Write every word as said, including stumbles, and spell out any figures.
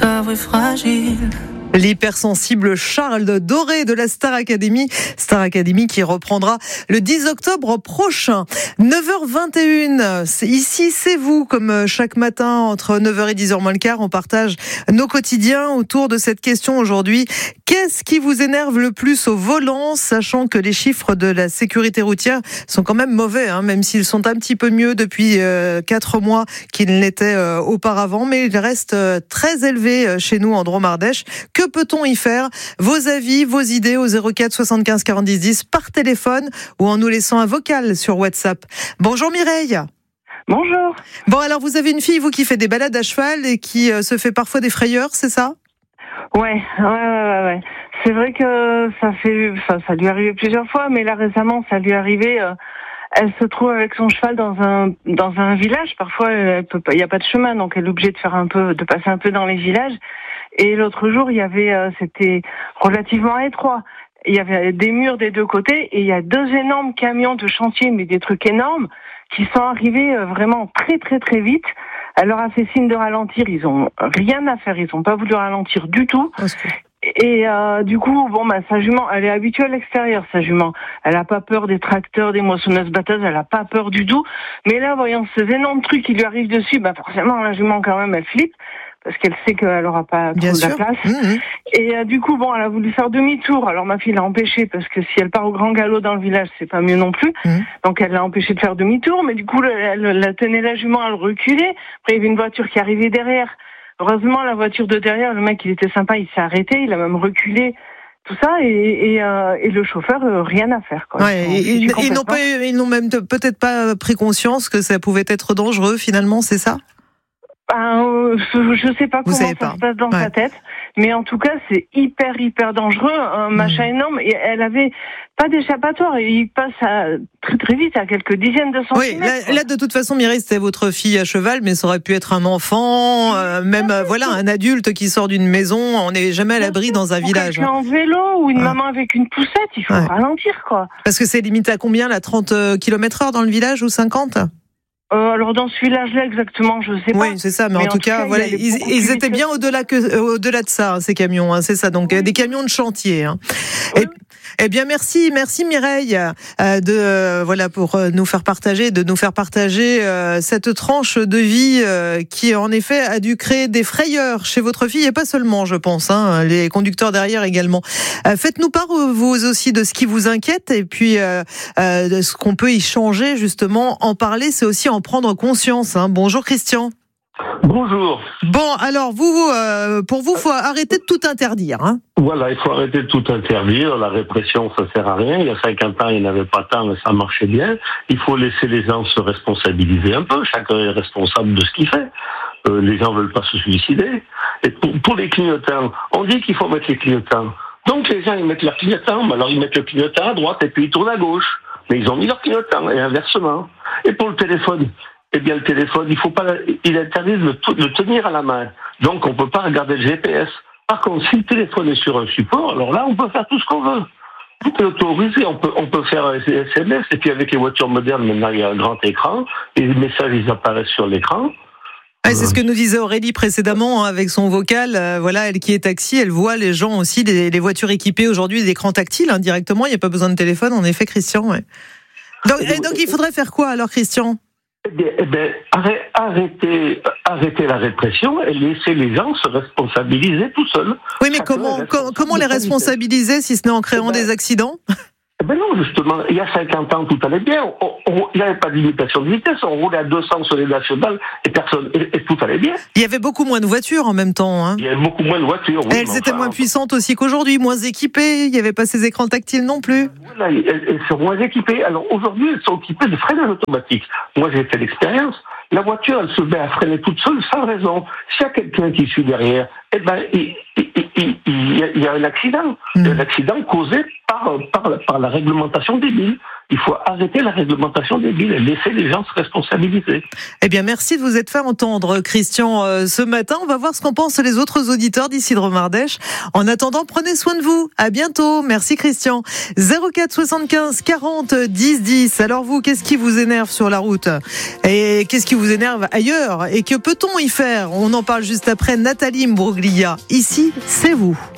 cerveau est fragile. L'hypersensible Charles Doré de la Star Academy. Star Academy qui reprendra le dix octobre prochain. neuf heures vingt et une, ici c'est vous, comme chaque matin entre neuf heures et dix heures moins le quart, on partage nos quotidiens autour de cette question aujourd'hui. Qu'est-ce qui vous énerve le plus au volant, sachant que les chiffres de la sécurité routière sont quand même mauvais, hein, même s'ils sont un petit peu mieux depuis euh, quatre mois qu'ils ne l'étaient euh, auparavant, mais ils restent euh, très élevés euh, chez nous en Drôme-Ardèche. Que peut-on y faire? Vos avis, vos idées au zéro quatre soixante-quinze quarante-dix dix par téléphone ou en nous laissant un vocal sur WhatsApp. Bonjour Mireille. Bonjour. Bon, alors vous avez une fille, vous, qui fait des balades à cheval et qui euh, se fait parfois des frayeurs, c'est ça? Ouais, ouais, ouais, ouais. C'est vrai que ça fait, ça, ça lui est arrivé plusieurs fois, mais là récemment, ça lui est arrivé. Euh, elle se trouve avec son cheval dans un dans un village. Parfois, elle peut pas, il y a pas de chemin, donc elle est obligée de faire un peu, de passer un peu dans les villages. Et l'autre jour, il y avait, euh, c'était relativement étroit. Il y avait des murs des deux côtés et il y a deux énormes camions de chantier, mais des trucs énormes, qui sont arrivés euh, vraiment très très très vite. Elle leur a fait signe de ralentir, ils ont rien à faire, ils ont pas voulu ralentir du tout. Et euh, du coup, bon, bah, sa jument, elle est habituée à l'extérieur, sa jument. Elle a pas peur des tracteurs, des moissonneuses-batteuses, elle a pas peur du tout. Mais là, voyant ces énormes trucs qui lui arrivent dessus, bah forcément, la jument quand même, elle flippe. Parce qu'elle sait qu'elle aura pas trop de la place. Mmh. Et euh, du coup, bon, elle a voulu faire demi-tour. Alors ma fille l'a empêchée parce que si elle part au grand galop dans le village, c'est pas mieux non plus. Mmh. Donc elle l'a empêchée de faire demi-tour. Mais du coup, elle, elle, elle tenait la jument, elle reculait. Après, il y avait une voiture qui arrivait derrière. Heureusement, la voiture de derrière, le mec, il était sympa, il s'est arrêté, il a même reculé. Tout ça et, et, euh, et le chauffeur euh, rien à faire quoi. Ouais, ils, ils, ils n'ont pas, ils n'ont même peut-être pas pris conscience que ça pouvait être dangereux finalement, c'est ça? Ben, je sais pas Vous comment ça pas. se passe dans ouais. sa tête, mais en tout cas c'est hyper hyper dangereux, un machin mmh. énorme. Et elle avait pas d'échappatoire, et il passe à, très très vite à quelques dizaines de centimètres. Oui, là, là de toute façon, Mireille, c'était votre fille à cheval, mais ça aurait pu être un enfant, euh, même euh, voilà un adulte qui sort d'une maison. On n'est jamais à l'abri dans un ou village. Quelqu'un en vélo ou une ouais. maman avec une poussette, il faut ouais. ralentir quoi. Parce que c'est limité à combien, là, trente kilomètres heure dans le village ou cinquante? Euh, alors dans ce village-là exactement, je sais pas. Oui, c'est ça. Mais, mais en, en tout cas, cas voilà, ils, ils étaient bien au-delà que euh, au-delà de ça, hein, ces camions. Hein, c'est ça. Donc oui. des camions de chantier. Hein. Oui. Et, eh bien, merci, merci Mireille euh, de euh, voilà pour euh, nous faire partager, de nous faire partager euh, cette tranche de vie euh, qui en effet a dû créer des frayeurs chez votre fille et pas seulement, je pense. Hein, les conducteurs derrière également. Euh, faites-nous part vous aussi de ce qui vous inquiète et puis euh, euh, de ce qu'on peut y changer justement. En parler, c'est aussi en prendre conscience. Hein. Bonjour Christian. Bonjour. Bon, alors vous, euh, pour vous, faut arrêter de tout interdire. Hein. Voilà, il faut arrêter de tout interdire. La répression, ça sert à rien. Il y a cinquante ans, il n'y avait pas tant, mais ça marchait bien. Il faut laisser les gens se responsabiliser un peu. Chacun est responsable de ce qu'il fait. Euh, les gens veulent pas se suicider. Et pour, pour les clignotants, on dit qu'il faut mettre les clignotants. Donc les gens, ils mettent leurs clignotants. Alors ils mettent le clignotant à droite et puis ils tournent à gauche. Mais ils ont mis leur clignotant et inversement. Et pour le téléphone, eh bien, le téléphone, il faut pas, il interdit de le, le tenir à la main. Donc, on peut pas regarder le G P S. Par contre, si le téléphone est sur un support, alors là, on peut faire tout ce qu'on veut. Tout est autorisé. On peut, on peut faire un S M S. Et puis, avec les voitures modernes, maintenant, il y a un grand écran. Et les messages, ils apparaissent sur l'écran. Ouais, c'est ce que nous disait Aurélie précédemment, hein, avec son vocal. Euh, voilà, elle qui est taxi, elle voit les gens aussi, les, les voitures équipées aujourd'hui d'écrans tactiles, hein, directement. Il n'y a pas besoin de téléphone, en effet, Christian. Ouais. Donc, et donc, il faudrait faire quoi, alors, Christian ? Eh bien, eh bien, arrêter, arrêter la répression et laisser les gens se responsabiliser tout seuls. Oui, mais comment, com- comment les responsabiliser si ce n'est en créant eh ben, des accidents ? Eh ben non, justement, il y a cinquante ans, tout allait bien. On, on, il n'y avait pas de limitation de vitesse. On roulait à deux cents sur les nationales et personne, et, et tout allait bien. Il y avait beaucoup moins de voitures en même temps. Hein. Il y avait beaucoup moins de voitures. Oui, elles étaient enfin, moins puissantes aussi qu'aujourd'hui, moins équipées. Il n'y avait pas ces écrans tactiles non plus. Voilà, elles, elles sont moins équipées. Alors aujourd'hui, elles sont équipées de freinage automatique. Moi, j'ai fait l'expérience. La voiture, elle se met à freiner toute seule sans raison. S'il y a quelqu'un qui suit derrière, eh ben, il, il, il, il, y, a, il y a un accident. Mmh. Un accident causé par, par, par la réglementation débile. Il faut arrêter la réglementation débile et laisser les gens se responsabiliser. Eh bien, merci de vous être fait entendre, Christian, euh, ce matin. On va voir ce qu'en pensent les autres auditeurs d'ici de Romardèche. En attendant, prenez soin de vous. À bientôt. Merci, Christian. zéro quatre soixante-quinze quarante dix dix. Alors vous, qu'est-ce qui vous énerve sur la route? Et qu'est-ce qui vous énerve ailleurs? Et que peut-on y faire? On en parle juste après. Nathalie Mbroglia. Ici, c'est vous.